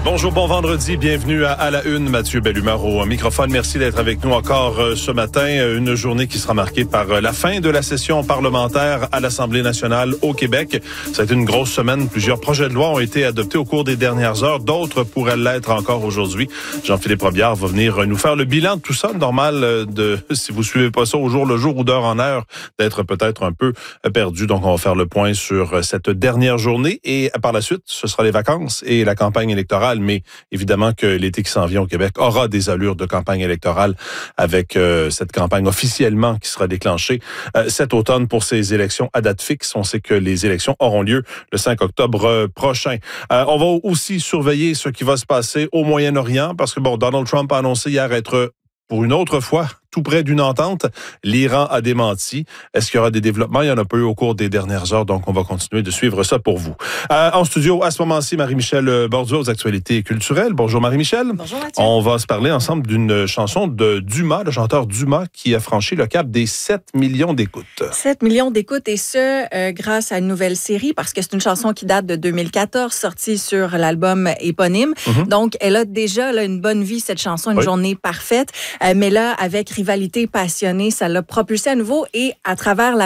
Bonjour, bon vendredi, bienvenue à la une. Mathieu Bellumeur au microphone. Merci d'être avec nous encore ce matin. Une journée qui sera marquée par la fin de la session parlementaire à l'Assemblée nationale au Québec. Ça a été une grosse semaine. Plusieurs projets de loi ont été adoptés au cours des dernières heures. D'autres pourraient l'être encore aujourd'hui. Jean-Philippe Robillard va venir nous faire le bilan de tout ça. Normal si vous suivez pas ça au jour le jour ou d'heure en heure, d'être peut-être un peu perdu. Donc, on va faire le point sur cette dernière journée. Et par la suite, ce sera les vacances et la campagne électorale. Mais évidemment que l'été qui s'en vient au Québec aura des allures de campagne électorale avec cette campagne officiellement qui sera déclenchée cet automne pour ces élections à date fixe. On sait que les élections auront lieu le 5 octobre prochain. On va aussi surveiller ce qui va se passer au Moyen-Orient parce que Donald Trump a annoncé hier être pour une autre fois tout près d'une entente. L'Iran a démenti. Est-ce qu'il y aura des développements? Il n'y en a pas eu au cours des dernières heures, donc on va continuer de suivre ça pour vous. En studio, à ce moment-ci, Marie-Michel Bordua aux actualités culturelles. Bonjour Marie-Michel. Bonjour Mathieu. On va se parler ensemble d'une chanson de Dumas, le chanteur Dumas, qui a franchi le cap des 7 millions d'écoutes. 7 millions d'écoutes, et ce, grâce à une nouvelle série, parce que c'est une chanson qui date de 2014, sortie sur l'album éponyme. Donc, elle a déjà une bonne vie, cette chanson, une journée parfaite. Mais là, avec Rivalité passionnée, ça l'a propulsé à nouveau, et à travers la